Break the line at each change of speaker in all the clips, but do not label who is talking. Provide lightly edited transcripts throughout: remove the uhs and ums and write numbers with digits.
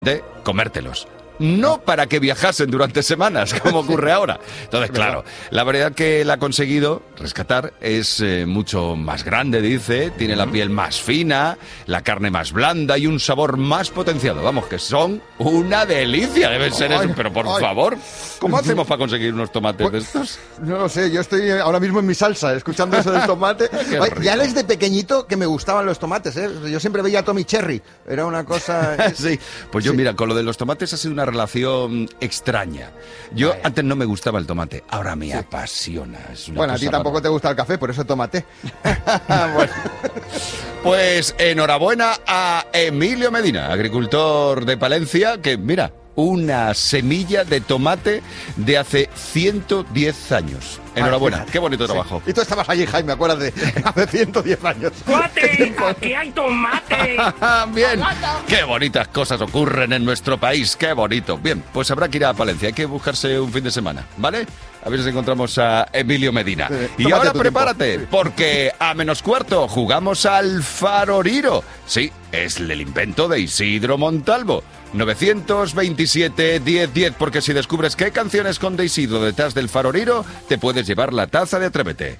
de comértelos. No para que viajasen durante semanas, como ocurre ahora. Entonces, claro, la variedad que él ha conseguido rescatar es mucho más grande, dice, tiene la piel más fina, la carne más blanda y un sabor más potenciado. Vamos, que son una delicia, deben ser eso. Pero por favor, ¿cómo hacemos para conseguir unos tomates de estos?
No lo sé, yo estoy ahora mismo en mi salsa, escuchando eso del tomate. Ya desde pequeñito que me gustaban los tomates, ¿eh? Yo siempre veía a Tommy Cherry, era una cosa...
Sí, pues yo mira, con lo de los tomates ha sido una relación extraña. Yo antes no me gustaba el tomate, ahora me apasiona.
Bueno, a ti tampoco te gusta el café, por eso tómate.
Bueno. Pues enhorabuena a Emilio Medina, agricultor de Palencia, que mira, una semilla de tomate de hace 110 años. Enhorabuena, qué bonito trabajo.
Y tú estabas allí, Jaime, acuérdate, hace 110 años.
¡Tomate! ¡Aquí hay tomate!
Bien, qué bonitas cosas ocurren en nuestro país, qué bonito. Bien, pues habrá que ir a Palencia, hay que buscarse un fin de semana, ¿vale? A ver si encontramos a Emilio Medina. Y ahora prepárate, porque a -4 jugamos al Faroriro. Sí, es el invento de Isidro Montalvo. 927-1010, porque si descubres qué canciones con de Isidro detrás del Faroriro, te puedes llevar la taza de Atrévete.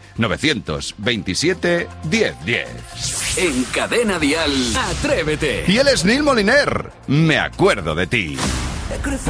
927-1010.
En Cadena Dial, Atrévete.
Y él es Neil Moliner. Me acuerdo de ti.